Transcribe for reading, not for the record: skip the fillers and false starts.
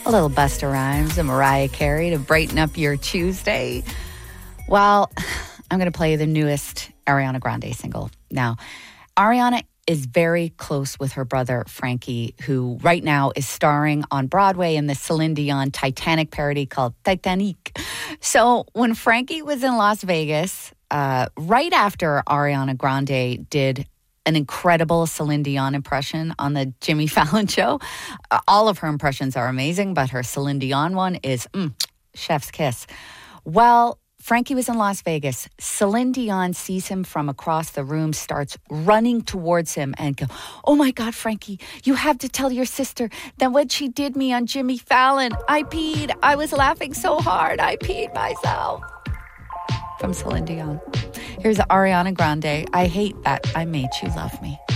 A little Busta Rhymes and Mariah Carey to brighten up your Tuesday. Well, I'm going to play the newest Ariana Grande single. Now, Ariana is very close with her brother, Frankie, who right now is starring on Broadway in the Celine Dion Titanic parody called Titanic. So when Frankie was in Las Vegas, right after Ariana Grande did an incredible Celine Dion impression on the Jimmy Fallon show. All of her impressions are amazing, but her Celine Dion one is chef's kiss. Well, Frankie was in Las Vegas. Celine Dion sees him from across the room, starts running towards him and go, "Oh my God, Frankie, you have to tell your sister that when she did me on Jimmy Fallon, I peed. I was laughing so hard, I peed myself." From Celine Dion. Here's Ariana Grande. I hate that I made you love me.